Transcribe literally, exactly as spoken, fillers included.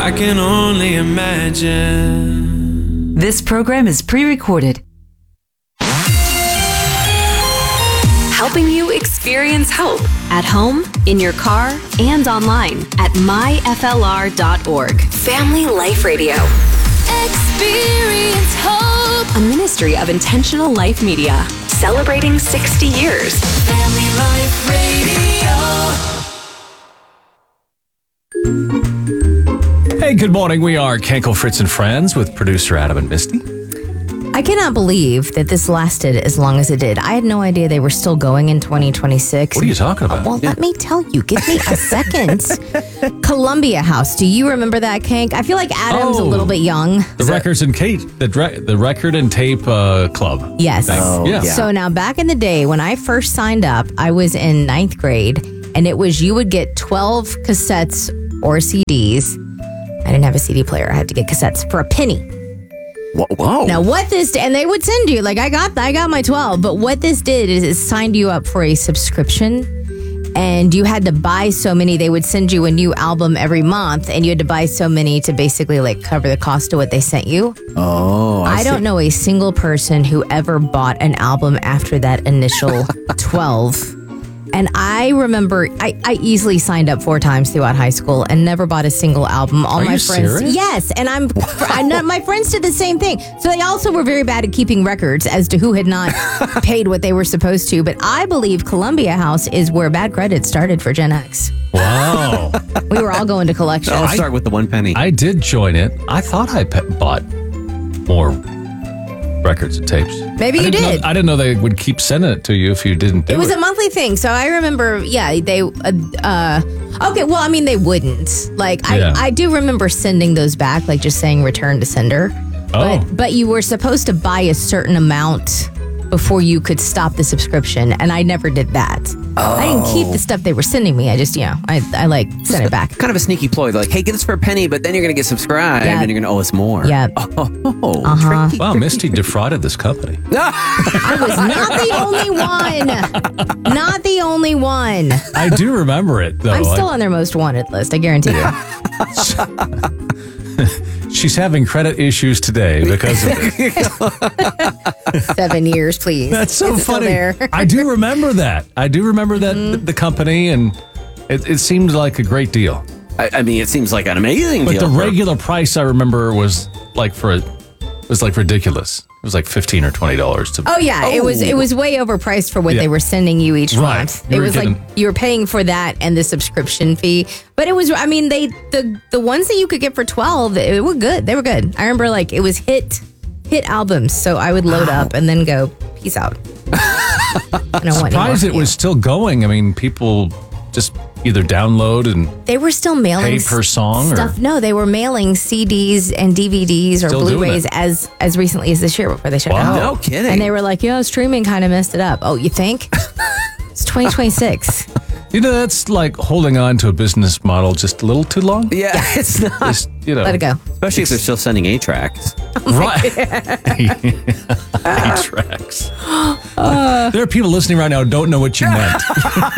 I can only imagine. This program is pre-recorded. Helping you experience hope at home, in your car, and online at my f l r dot org. Family Life Radio. Experience hope. A ministry of Intentional Life Media. Celebrating sixty years. Family Life Radio. Hey, good morning. We are Kenkel, Fritz, and Friends with producer Adam and Misty. I cannot believe that this lasted as long as it did. I had no idea they were still going in twenty twenty-six. What are you talking about? Well, yeah. Let me tell you. Give me a second. Columbia House. Do you remember that, Kank? I feel like Adam's oh, a little bit young. The Records and Tape, the, re- the Record and Tape uh, Club. Yes. Oh, yeah. So now back in the day when I first signed up, I was in ninth grade, and it was you would get twelve cassettes or C Ds. I didn't have a C D player. I had to get cassettes for a penny. Whoa. Now what this and they would send you like I got I got my twelve, but what this did is it signed you up for a subscription, and you had to buy so many. They would send you a new album every month, and you had to buy so many to basically like cover the cost of what they sent you. Oh, I, I don't know a single person who ever bought an album after that initial twelve. And I remember I, I easily signed up four times throughout high school and never bought a single album. All Are my you friends, serious? yes, and I'm, I know my friends did the same thing. So they also were very bad at keeping records as to who had not paid what they were supposed to. But I believe Columbia House is where bad credit started for Gen X. Wow. We were all going to collections. I'll start with the one penny. I did join it. I thought I pe- bought more records and tapes. Maybe I you didn't did. Know, I didn't know they would keep sending it to you if you didn't do it. It was a monthly thing. So I remember, yeah, they, uh, uh, okay, well, I mean, they wouldn't. Like, I, Yeah. I do remember sending those back, like just saying return to sender. Oh. But, but you were supposed to buy a certain amount before you could stop the subscription, and I never did that. Oh. I didn't keep the stuff they were sending me. I just, you know, I, I like sent it back. Kind of a sneaky ploy. They're like, hey, get this for a penny, but then you're going to get subscribed Yeah. and you're going to owe us more. Yeah. Oh, oh, Uh-huh. tricky, Wow, tricky. Misty defrauded this company. I was not the only one. Not the only one. I do remember it, though. I'm still I- on their most wanted list, I guarantee you. She's having credit issues today because of it. Seven years, please. That's so Is it still funny. there? I do remember that. I do remember that Mm-hmm. the, the company, and it, it seemed like a great deal. I, I mean, it seems like an amazing But deal. the for- regular price I remember was like for a, was like ridiculous. It was like fifteen or twenty dollars to. Oh yeah, it was it was way overpriced for what Yeah. they were sending you each Right. month. You It were was like getting- you were paying for that and the subscription fee. But it was, I mean, they the the ones that you could get for twelve, it were good. They were good. I remember like it was hit hit albums, so I would load up and then go peace out. I don't want any more Surprised from it you. was still going. I mean, people just either download and They were still mailing pay per song, or- stuff. No, they were mailing C Ds and D V Ds or Still doing Blu-rays it. as as recently as this year before they shut Wow. down. No kidding. And they were like, you know, streaming kind of messed it up. Oh, you think? It's twenty twenty-six. you know that's like holding on to a business model just a little too long. yeah, it's not. Just, you know, Let it go. Especially if they're still sending A tracks. Right. Eight tracks. there are people listening right now who don't know what you meant.